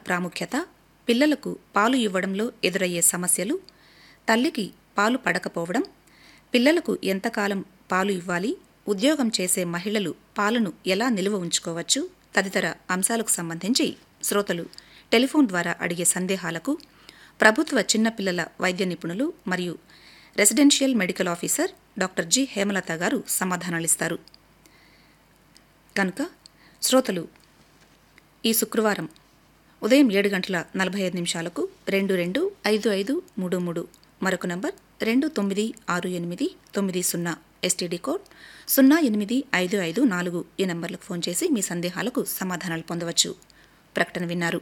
ప్రాముఖ్యత, పిల్లలకు పాలు ఇవ్వడంలో ఎదురయ్యే సమస్యలు, తల్లికి పాలు పడకపోవడం, పిల్లలకు ఎంతకాలం పాలు ఇవ్వాలి, ఉద్యోగం చేసే మహిళలు పాలను ఎలా నిలువ ఉంచుకోవచ్చు తదితర అంశాలకు సంబంధించి శ్రోతలు టెలిఫోన్ ద్వారా అడిగే సందేహాలకు ప్రభుత్వ చిన్నపిల్లల వైద్య నిపుణులు మరియు residential medical officer doctor G Hemalatha గారు సమాధానాలిస్తారు. కనుక శ్రోతలు ఈ శుక్రవారం ఉదయం 7:45 225533 మరొక నంబర్ 296890 ఎస్టీడీ కోడ్ 08554 ఈ నంబర్లకు ఫోన్ చేసి మీ సందేహాలకు సమాధానాలు పొందవచ్చు. ప్రకటన విన్నారు.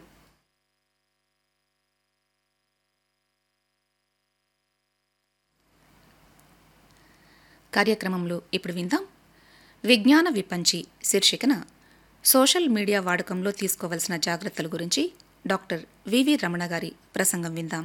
కార్యక్రమంలో ఇప్పుడు విందాం విజ్ఞాన విపంచి శీర్షికన సోషల్ మీడియా వాడకంలో తీసుకోవలసిన జాగ్రత్తల గురించి డాక్టర్ వివి రమణ గారి ప్రసంగం విందాం.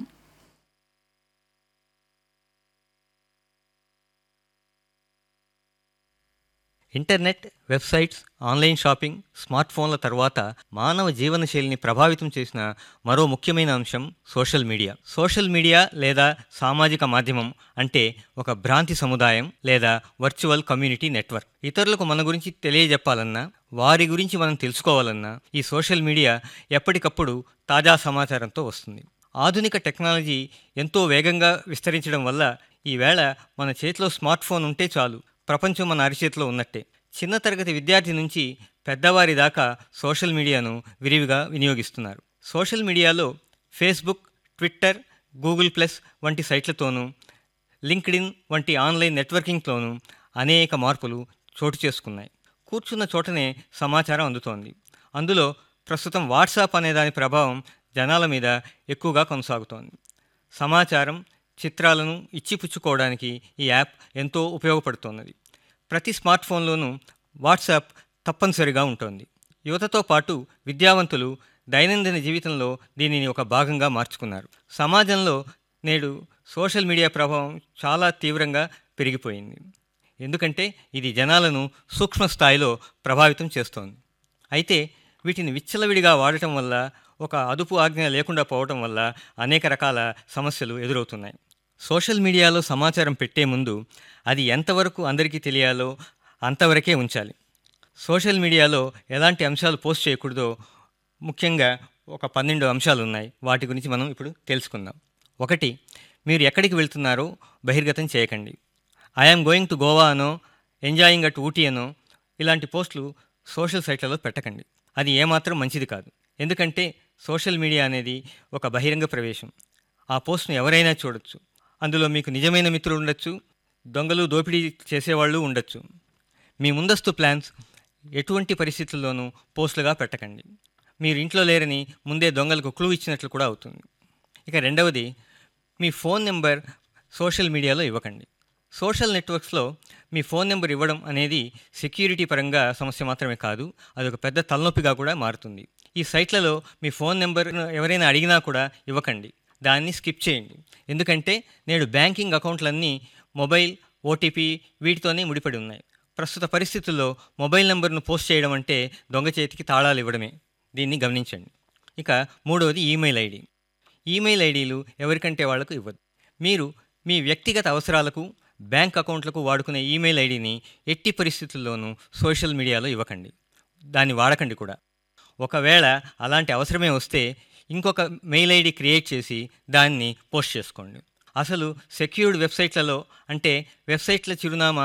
Internet, websites, online shopping, smart ఫోన్ల తర్వాత మానవ జీవనశైలిని ప్రభావితం చేసిన మరో ముఖ్యమైన అంశం సోషల్ మీడియా. సోషల్ మీడియా లేదా సామాజిక మాధ్యమం అంటే ఒక భ్రాంతి సముదాయం లేదా వర్చువల్ కమ్యూనిటీ నెట్వర్క్. ఇతరులకు మన గురించి తెలియజెప్పాలన్నా, వారి గురించి మనం తెలుసుకోవాలన్నా ఈ సోషల్ మీడియా ఎప్పటికప్పుడు తాజా సమాచారంతో వస్తుంది. ఆధునిక టెక్నాలజీ ఎంతో వేగంగా విస్తరించడం వల్ల ఈవేళ మన చేతిలో స్మార్ట్ ఫోన్ ఉంటే చాలు, ప్రపంచం మన అరిచేతిలో ఉన్నట్టే. చిన్న తరగతి విద్యార్థి నుంచి పెద్దవారి దాకా సోషల్ మీడియాను విరివిగా వినియోగిస్తున్నారు. సోషల్ మీడియాలో ఫేస్బుక్, ట్విట్టర్, గూగుల్ ప్లస్ వంటి సైట్లతోనూ, లింక్డ్ఇన్ వంటి ఆన్లైన్ నెట్వర్కింగ్తోనూ అనేక మార్పులు చోటు చేసుకున్నాయి. కూర్చున్న చోటనే సమాచారం అందుతోంది. అందులో ప్రస్తుతం వాట్సాప్ అనే దాని ప్రభావం జనాల మీద ఎక్కువగా కొనసాగుతోంది. సమాచారం, చిత్రాలను ఇచ్చిపుచ్చుకోవడానికి ఈ యాప్ ఎంతో ఉపయోగపడుతున్నది. ప్రతి స్మార్ట్ ఫోన్లోనూ వాట్సాప్ తప్పనిసరిగా ఉంటుంది. యువతతో పాటు విద్యావంతులు దైనందిన జీవితంలో దీనిని ఒక భాగంగా మార్చుకున్నారు. సమాజంలో నేడు సోషల్ మీడియా ప్రభావం చాలా తీవ్రంగా పెరిగిపోయింది. ఎందుకంటే ఇది జనాలను సూక్ష్మ స్థాయిలో ప్రభావితం చేస్తోంది. అయితే వీటిని విచ్చలవిడిగా వాడటం వల్ల, ఒక అదుపు ఆజ్ఞ లేకుండా పోవటం వల్ల అనేక రకాల సమస్యలు ఎదురవుతున్నాయి. సోషల్ మీడియాలో సమాచారం పెట్టే ముందు అది ఎంతవరకు అందరికీ తెలియాలో అంతవరకే ఉంచాలి. సోషల్ మీడియాలో ఎలాంటి అంశాలు పోస్ట్ చేయకూడదో ముఖ్యంగా ఒక 12 అంశాలు ఉన్నాయి. వాటి గురించి మనం ఇప్పుడు తెలుసుకుందాం. 1. మీరు ఎక్కడికి వెళ్తున్నారో బహిర్గతం చేయకండి. ఐఎమ్ గోయింగ్ టు గోవా అనో, ఎంజాయింగ్ అట్ ఊటీ అనో ఇలాంటి పోస్టులు సోషల్ సైట్లలో పెట్టకండి. అది ఏమాత్రం మంచిది కాదు. ఎందుకంటే సోషల్ మీడియా అనేది ఒక బహిరంగ ప్రవేశం. ఆ పోస్ట్ను ఎవరైనా చూడొచ్చు. అందులో మీకు నిజమైన మిత్రులు ఉండొచ్చు, దొంగలు, దోపిడీ చేసేవాళ్ళు ఉండొచ్చు. మీ ముందస్తు ప్లాన్స్ ఎటువంటి పరిస్థితుల్లోనూ పోస్టులుగా పెట్టకండి. మీరు ఇంట్లో లేరని ముందే దొంగలకు క్లూ ఇచ్చినట్లు కూడా అవుతుంది. ఇక 2. మీ ఫోన్ నెంబర్ సోషల్ మీడియాలో ఇవ్వకండి. సోషల్ నెట్వర్క్స్లో మీ ఫోన్ నెంబర్ ఇవ్వడం అనేది సెక్యూరిటీ పరంగా సమస్య మాత్రమే కాదు, అదొక పెద్ద తలనొప్పిగా కూడా మారుతుంది. ఈ సైట్లలో మీ ఫోన్ నెంబర్ ఎవరైనా అడిగినా కూడా ఇవ్వకండి. దాన్ని స్కిప్ చేయండి. ఎందుకంటే నేడు బ్యాంకింగ్ అకౌంట్లన్నీ మొబైల్, ఓటీపీ వీటితోనే ముడిపడి ఉన్నాయి. ప్రస్తుత పరిస్థితుల్లో మొబైల్ నెంబర్ను పోస్ట్ చేయడం అంటే దొంగ చేతికి తాళాలు ఇవ్వడమే. దీన్ని గమనించండి. ఇక 3. Email ID. ఈమెయిల్ ఐడీలు ఎవరికంటే వాళ్లకు ఇవ్వదు. మీరు మీ వ్యక్తిగత అవసరాలకు, బ్యాంక్ అకౌంట్లకు వాడుకునే ఈమెయిల్ ఐడిని ఎట్టి పరిస్థితుల్లోనూ సోషల్ మీడియాలో ఇవ్వకండి. దాన్ని వాడకండి కూడా. ఒకవేళ అలాంటి అవసరమే వస్తే ఇంకొక మెయిల్ ఐడి క్రియేట్ చేసి దాన్ని పోస్ట్ చేసుకోండి. అసలు సెక్యూర్డ్ వెబ్సైట్లలో, అంటే వెబ్సైట్ల చిరునామా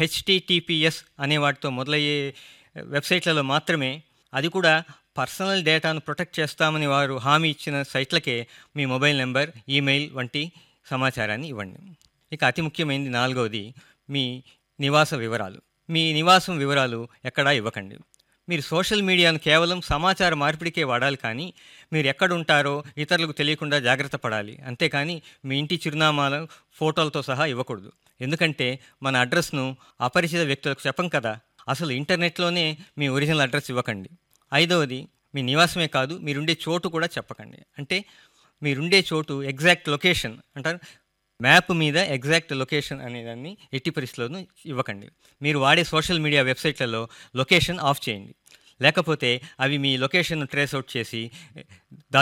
HTTPS అనే వాటితో మొదలయ్యే వెబ్సైట్లలో మాత్రమే, అది కూడా పర్సనల్ డేటాను ప్రొటెక్ట్ చేస్తామని వారు హామీ ఇచ్చిన సైట్లకే మీ మొబైల్ నెంబర్, ఈమెయిల్ వంటి సమాచారాన్ని ఇవ్వండి. ఇక అతి ముఖ్యమైనది 4. మీ నివాస వివరాలు. మీ నివాసం వివరాలు ఎక్కడా ఇవ్వకండి. మీరు సోషల్ మీడియాను కేవలం సమాచార మార్పిడికే వాడాలి, కానీ మీరు ఎక్కడుంటారో ఇతరులకు తెలియకుండా జాగ్రత్త పడాలి. అంతేకాని మీ ఇంటి చిరునామాలు ఫోటోలతో సహా ఇవ్వకూడదు. ఎందుకంటే మన అడ్రస్ను అపరిచిత వ్యక్తులకు చెప్పం కదా. అసలు ఇంటర్నెట్లోనే మీ ఒరిజినల్ అడ్రస్ ఇవ్వకండి. 5. మీ నివాసమే కాదు, మీరుండే చోటు కూడా చెప్పకండి. అంటే మీరుండే చోటు ఎగ్జాక్ట్ లొకేషన్ అంటారు, మ్యాప్ మీద ఎగ్జాక్ట్ లొకేషన్ అనేదాన్ని ఎట్టి పరిస్థితుల్లోనూ ఇవ్వకండి. మీరు వాడే సోషల్ మీడియా వెబ్సైట్లలో లొకేషన్ ఆఫ్ చేయండి. లేకపోతే అవి మీ లొకేషన్ను ట్రేస్ అవుట్ చేసి